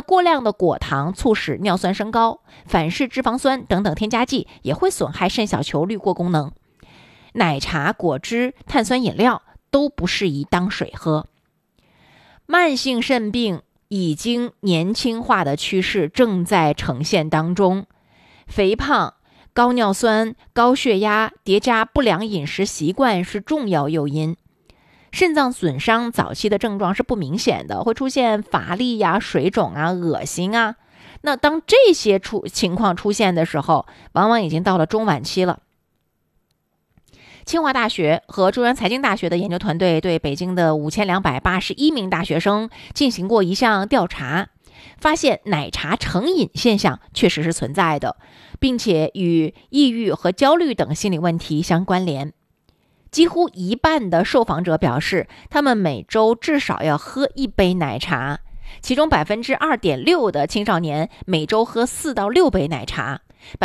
过量的果糖促使尿酸升高，反式脂肪酸等等添加剂也会损害肾小球滤过功能。奶茶、果汁、碳酸饮料都不适宜当水喝。慢性肾病已经年轻化的趋势正在呈现当中，肥胖、高尿酸、高血压叠加不良饮食习惯是重要诱因。肾脏损伤早期的症状是不明显的，会出现乏力呀、水肿啊、恶心啊。那当这些情况出现的时候，往往已经到了中晚期了。清华大学和中央财经大学的研究团队对北京的5281名大学生进行过一项调查，发现奶茶成瘾现象确实是存在的，并且与抑郁和焦虑等心理问题相关联。几乎一半的受访者表示，他们每周至少要喝1杯奶茶，其中 2.6% 的青少年每周喝4到6杯奶茶，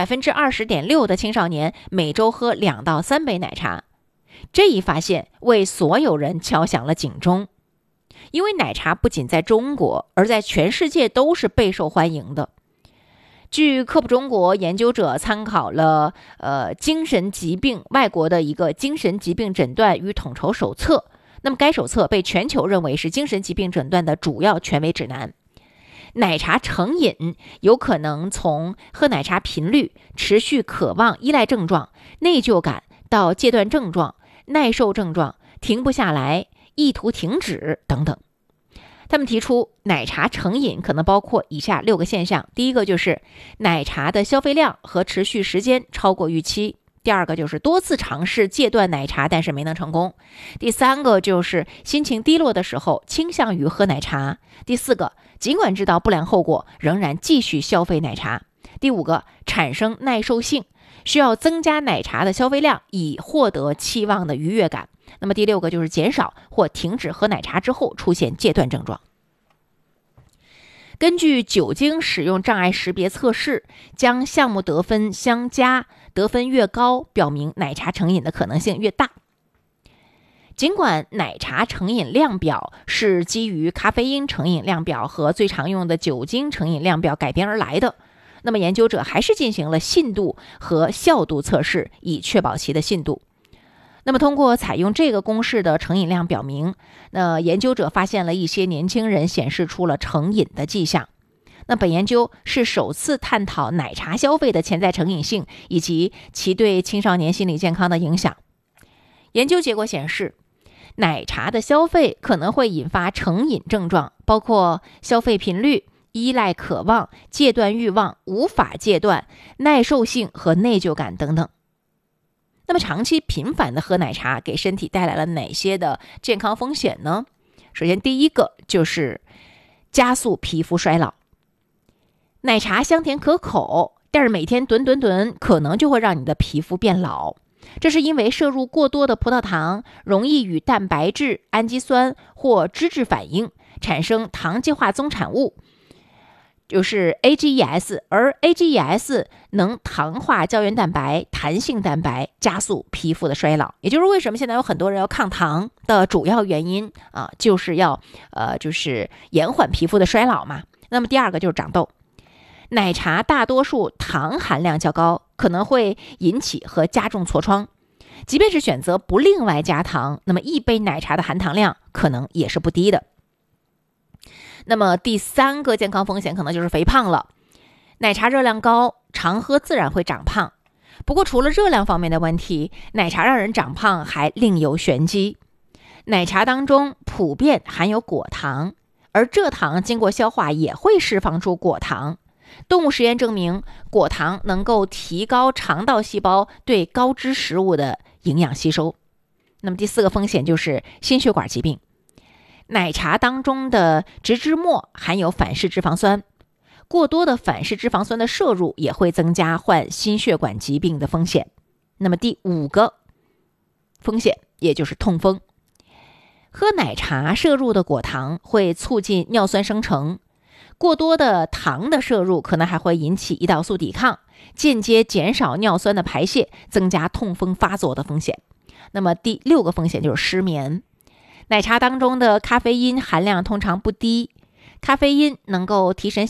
20.6% 的青少年每周喝2到3杯奶茶。这一发现为所有人敲响了警钟，因为奶茶不仅在中国，而在全世界都是备受欢迎的。据科普中国研究者参考了精神疾病外国的一个精神疾病诊断与统筹手册，那么该手册被全球认为是精神疾病诊断的主要权威指南。奶茶成瘾有可能从喝奶茶频率、持续渴望依赖症状、内疚感到戒断症状、耐受症状、停不下来、意图停止等等。他们提出奶茶成瘾可能包括以下6个现象。第一个就是奶茶的消费量和持续时间超过预期。第二个就是多次尝试戒断奶茶但是没能成功。第三个就是心情低落的时候倾向于喝奶茶。第四个，尽管知道不良后果仍然继续消费奶茶。第五个，产生耐受性，需要增加奶茶的消费量以获得期望的愉悦感。那么第6个就是减少或停止喝奶茶之后出现戒断症状。根据酒精使用障碍识别测试，将项目得分相加，得分越高，表明奶茶成瘾的可能性越大。尽管奶茶成瘾量表是基于咖啡因成瘾量表和最常用的酒精成瘾量表改编而来的，那么研究者还是进行了信度和效度测试，以确保其的信度。那么通过采用这个公式的成瘾量表明，研究者发现了一些年轻人显示出了成瘾的迹象。那本研究是首次探讨奶茶消费的潜在成瘾性以及其对青少年心理健康的影响。研究结果显示，奶茶的消费可能会引发成瘾症状，包括消费频率、依赖渴望、戒断欲望、无法戒断、耐受性和内疚感等等。那么长期频繁的喝奶茶给身体带来了哪些的健康风险呢？首先第一个就是加速皮肤衰老。奶茶香甜可口，但是每天吨可能就会让你的皮肤变老。这是因为摄入过多的葡萄糖容易与蛋白质、氨基酸或脂质反应，产生糖基化综产物，就是 AGEs， 而 AGEs 能糖化胶原蛋白、弹性蛋白，加速皮肤的衰老。也就是为什么现在有很多人要抗糖的主要原因啊，就是要就是延缓皮肤的衰老嘛。那么第二个就是长痘。奶茶大多数糖含量较高，可能会引起和加重痤疮。即便是选择不另外加糖，那么1杯奶茶的含糖量可能也是不低的。那么第3个健康风险可能就是肥胖了。奶茶热量高，常喝自然会长胖。不过除了热量方面的问题，奶茶让人长胖还另有玄机。奶茶当中普遍含有果糖，而蔗糖经过消化也会释放出果糖。动物实验证明，果糖能够提高肠道细胞对高脂食物的营养吸收。那么第4个风险就是心血管疾病。奶茶当中的植脂末含有反式脂肪酸，过多的反式脂肪酸的摄入也会增加患心血管疾病的风险。那么第5个风险也就是痛风。喝奶茶摄入的果糖会促进尿酸生成，过多的糖的摄入可能还会引起胰岛素抵抗，间接减少尿酸的排泄，增加痛风发作的风险。那么第6个风险就是失眠。奶茶当中的咖啡因含量通常不低，咖啡因能够提神